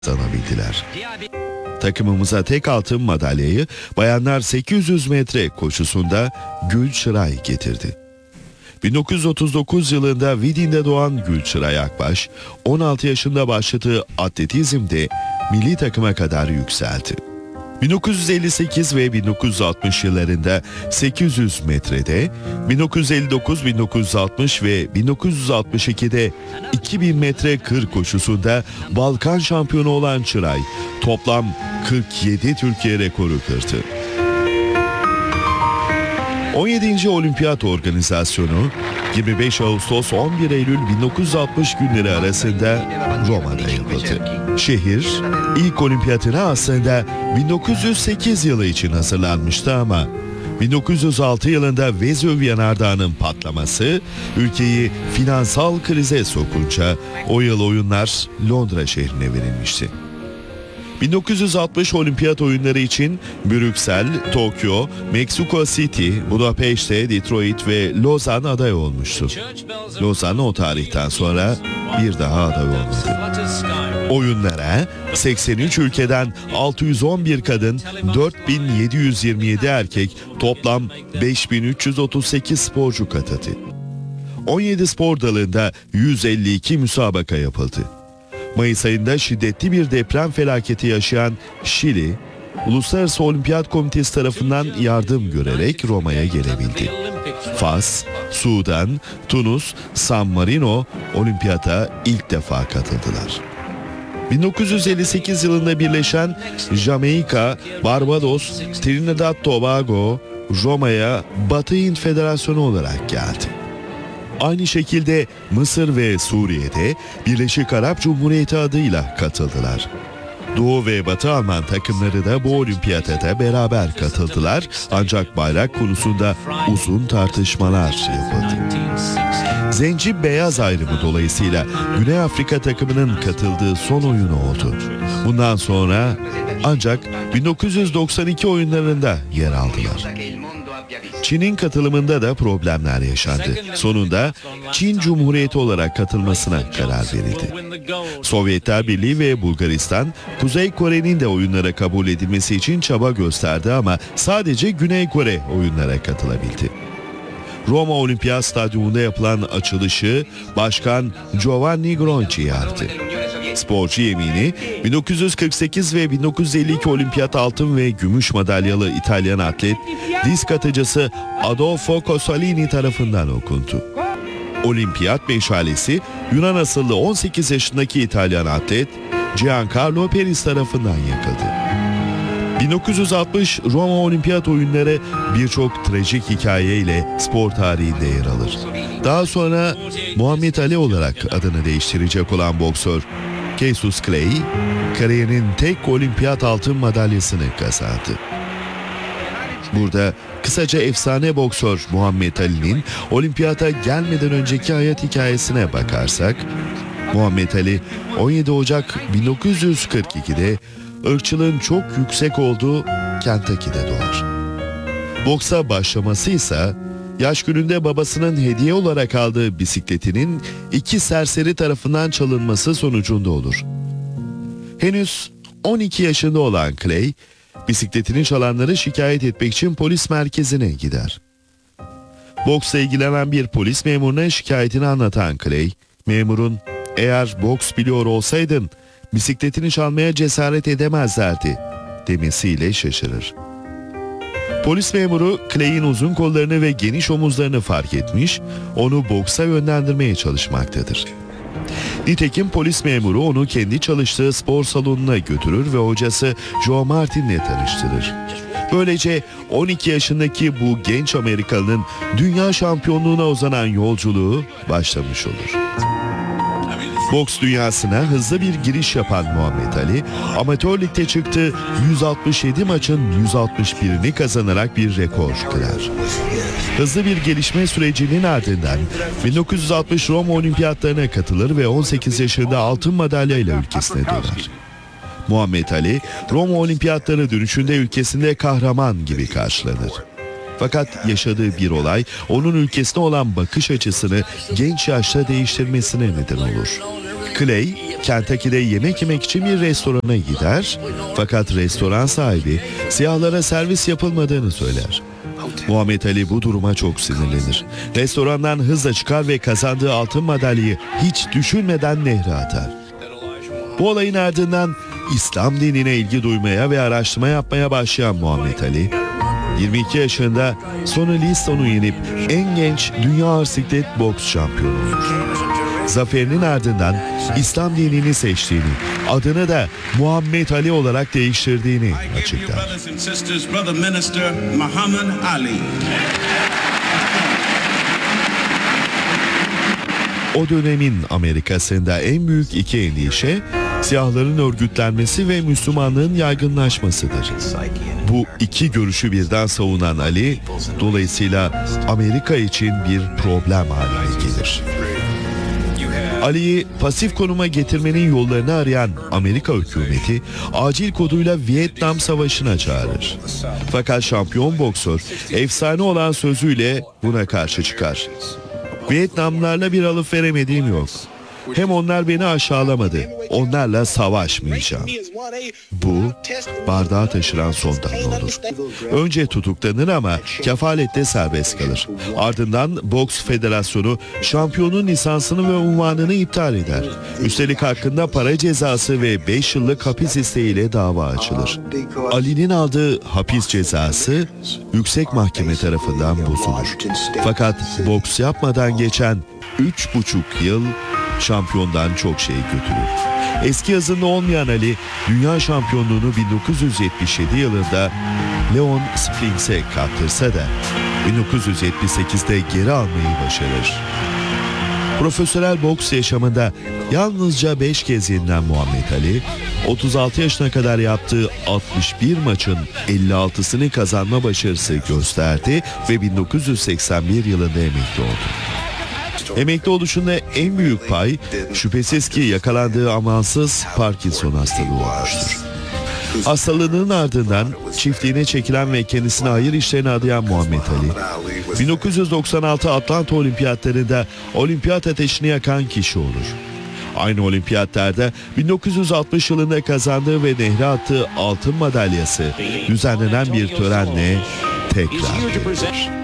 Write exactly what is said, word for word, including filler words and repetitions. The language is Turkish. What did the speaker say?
kazanabildiler. Takımımıza tek altın madalyayı bayanlar sekiz yüz metre koşusunda Gülçıray getirdi. bin dokuz yüz otuz dokuz yılında Vidin'de doğan Gülçıray Akbaş, on altı yaşında başladığı atletizmde milli takıma kadar yükseldi. bin dokuz yüz elli sekiz ve bin dokuz yüz altmış yıllarında sekiz yüz metrede, bin dokuz yüz elli dokuz, bin dokuz yüz altmış ve bin dokuz yüz altmış ikide iki bin metre kır koşusunda Balkan şampiyonu olan Çıray, toplam kırk yedi Türkiye rekoru kırdı. on yedinci Olimpiyat Organizasyonu yirmi beş Ağustos on bir Eylül bin dokuz yüz altmış günleri arasında Roma'da yapıldı. Şehir ilk olimpiyatına aslında bin dokuz yüz sekiz yılı için hazırlanmıştı ama bin dokuz yüz altı yılında Vezüv yanardağının patlaması ülkeyi finansal krize sokunca o yıl oyunlar Londra şehrine verilmişti. bin dokuz yüz altmış Olimpiyat oyunları için Brüksel, Tokyo, Meksiko City, Budapeşte, Detroit ve Lozan aday olmuştu. Lozan o tarihten sonra bir daha aday olmadı. Oyunlara seksen üç ülkeden altı yüz on bir kadın, dört bin yedi yüz yirmi yedi erkek, toplam beş bin üç yüz otuz sekiz sporcu katıldı. on yedi spor dalında yüz elli iki müsabaka yapıldı. Mayıs ayında şiddetli bir deprem felaketi yaşayan Şili, Uluslararası Olimpiyat Komitesi tarafından yardım görerek Roma'ya gelebildi. Fas, Sudan, Tunus, San Marino olimpiyata ilk defa katıldılar. bin dokuz yüz elli sekiz yılında birleşen Jamaika, Barbados, Trinidad Tobago, Roma'ya Batı Hint Federasyonu olarak geldi. Aynı şekilde Mısır ve Suriye'de Birleşik Arap Cumhuriyeti adıyla katıldılar. Doğu ve Batı Alman takımları da bu olimpiyata beraber katıldılar ancak bayrak konusunda uzun tartışmalar yapıldı. Zenci beyaz ayrımı dolayısıyla Güney Afrika takımının katıldığı son oyunu oldu. Bundan sonra ancak bin dokuz yüz doksan iki oyunlarında yer aldılar. Çin'in katılımında da problemler yaşandı. Sonunda Çin Cumhuriyeti olarak katılmasına karar verildi. Sovyetler Birliği ve Bulgaristan, Kuzey Kore'nin de oyunlara kabul edilmesi için çaba gösterdi ama sadece Güney Kore oyunlara katılabildi. Roma Olimpiyat Stadyumunda yapılan açılışı Başkan Giovanni Gronchi yaptı. Sporcu yemini bin dokuz yüz kırk sekiz ve bin dokuz yüz elli iki Olimpiyat altın ve gümüş madalyalı İtalyan atlet disk atıcısı Adolfo Cosolini tarafından okundu. Olimpiyat meşalesi Yunan asıllı on sekiz yaşındaki İtalyan atlet Giancarlo Peris tarafından yakıldı. bin dokuz yüz altmış Roma Olimpiyat oyunları birçok trajik hikayeyle spor tarihinde yer alır. Daha sonra Muhammed Ali olarak adını değiştirecek olan boksör Cassius Clay, kariyerinin tek olimpiyat altın madalyasını kazandı. Burada kısaca efsane boksör Muhammed Ali'nin olimpiyata gelmeden önceki hayat hikayesine bakarsak, Muhammed Ali on yedi Ocak bin dokuz yüz kırk ikide ırkçılığın çok yüksek olduğu Kentucky'de doğar. Boksa başlaması ise yaş gününde babasının hediye olarak aldığı bisikletinin iki serseri tarafından çalınması sonucunda olur. Henüz on iki yaşında olan Clay, bisikletini çalanları şikayet etmek için polis merkezine gider. Boksla ilgilenen bir polis memuruna şikayetini anlatan Clay, memurun "Eğer boks biliyor olsaydın bisikletini çalmaya cesaret edemezlerdi" demesiyle şaşırır. Polis memuru Clay'in uzun kollarını ve geniş omuzlarını fark etmiş, onu boksa yönlendirmeye çalışmaktadır. Nitekim polis memuru onu kendi çalıştığı spor salonuna götürür ve hocası Joe Martin'le tanıştırır. Böylece on iki yaşındaki bu genç Amerikalı'nın dünya şampiyonluğuna uzanan yolculuğu başlamış olur. Boks dünyasına hızlı bir giriş yapan Muhammed Ali, amatör ligde çıktığı yüz altmış yedi maçın yüz altmış birini kazanarak bir rekor kırar. Hızlı bir gelişme sürecinin ardından bin dokuz yüz altmış Roma Olimpiyatlarına katılır ve on sekiz yaşında altın madalyayla ülkesine döner. Muhammed Ali, Roma Olimpiyatları dönüşünde ülkesinde kahraman gibi karşılanır. Fakat yaşadığı bir olay onun ülkesine olan bakış açısını genç yaşta değiştirmesine neden olur. Clay, Kentucky'de yemek yemek için bir restorana gider, fakat restoran sahibi siyahlara servis yapılmadığını söyler. Muhammed Ali bu duruma çok sinirlenir. Restorandan hızla çıkar ve kazandığı altın madalyayı hiç düşünmeden nehre atar. Bu olayın ardından İslam dinine ilgi duymaya ve araştırma yapmaya başlayan Muhammed Ali, yirmi iki yaşında Sonny Liston'u yenip en genç dünya ağır siklet boks şampiyonu olur. Zaferinin ardından İslam dinini seçtiğini, adını da Muhammed Ali olarak değiştirdiğini açıklar. O dönemin Amerika'sında en büyük iki endişe, siyahların örgütlenmesi ve Müslümanlığın yaygınlaşmasıdır. Bu iki görüşü birden savunan Ali, dolayısıyla Amerika için bir problem haline gelir. Ali'yi pasif konuma getirmenin yollarını arayan Amerika hükümeti acil koduyla Vietnam Savaşı'na çağırır. Fakat şampiyon boksör efsane olan sözüyle buna karşı çıkar. Vietnamlarla bir alıp veremediğim yok. Hem onlar beni aşağılamadı, onlarla savaşmayacağım. Bu, bardağı taşıran son damla olur. Önce tutuklanır ama kefalette serbest kalır. Ardından Boks Federasyonu şampiyonun lisansını ve unvanını iptal eder. Üstelik hakkında para cezası ve beş yıllık hapis isteğiyle dava açılır. Ali'nin aldığı hapis cezası yüksek mahkeme tarafından bozulur. Fakat boks yapmadan geçen üç buçuk yıl şampiyondan çok şey götürür. Eski yazında olmayan Ali, dünya şampiyonluğunu bin dokuz yüz yetmiş yedi yılında Leon Springs'e kaptırsa da bin dokuz yüz yetmiş sekizde geri almayı başarır. Profesyonel boks yaşamında yalnızca beş kez yenilen Muhammed Ali, otuz altı yaşına kadar yaptığı altmış bir maçın elli altısını kazanma başarısı gösterdi ve bin dokuz yüz seksen bir yılında emekli oldu. Emekli oluşunda en büyük pay şüphesiz ki yakalandığı amansız Parkinson hastalığı olmuştur. Hastalığının ardından çiftliğine çekilen ve kendisine hayır işlerine adayan Muhammed Ali, bin dokuz yüz doksan altı Atlanta Olimpiyatlarında olimpiyat ateşini yakan kişi olur. Aynı olimpiyatlarda bin dokuz yüz altmış yılında kazandığı ve nehre attığı altın madalyası düzenlenen bir törenle tekrar verilir.